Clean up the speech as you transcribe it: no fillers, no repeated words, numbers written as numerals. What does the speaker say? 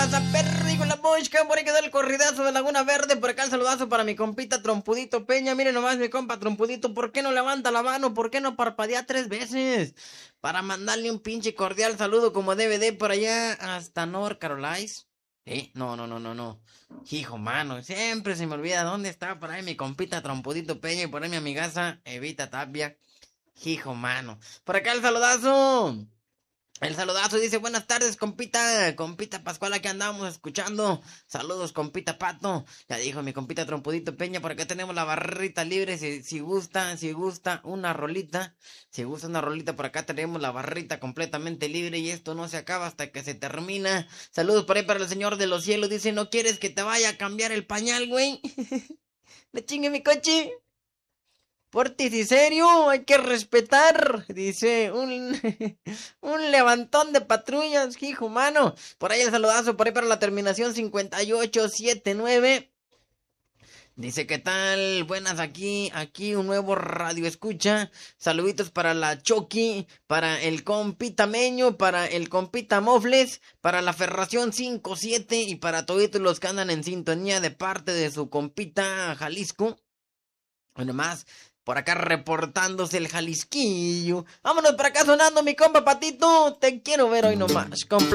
raza, perri con la bochca, por ahí quedó el corridazo de Laguna Verde, por acá el saludazo para mi compita Trompudito Peña, miren nomás mi compa Trompudito, ¿por qué no levanta la mano? ¿Por qué no parpadea 3 veces? Para mandarle un pinche cordial saludo como DVD por allá hasta North Carolina. No. Hijo, mano, siempre se me olvida dónde está por ahí mi compita Trompudito Peña y por ahí mi amigaza Evita Tapia. Hijo, mano. Por acá el saludazo. El saludazo dice, buenas tardes, compita Pascual, aquí andamos escuchando. Saludos, compita Pato. Ya dijo mi compita Trompudito Peña, por acá tenemos la barrita libre, si gusta una rolita. Si gusta una rolita, por acá tenemos la barrita completamente libre y esto no se acaba hasta que se termina. Saludos por ahí para el Señor de los Cielos, dice, ¿no quieres que te vaya a cambiar el pañal, güey? ¿Le chingue mi coche? Portis y serio, hay que respetar, dice un levantón de patrullas, hijo mano. Por ahí el saludazo, por ahí para la terminación 5879. Dice, ¿qué tal? Buenas, aquí un nuevo radio escucha. Saluditos para la Choqui, para el compita Meño, para el compita Mofles, para la Ferración 57 y para todos los que andan en sintonía de parte de su compita Jalisco. Bueno, más, por acá reportándose el Jalisquillo. Vámonos para acá sonando mi compa Patito. Te quiero ver hoy nomás.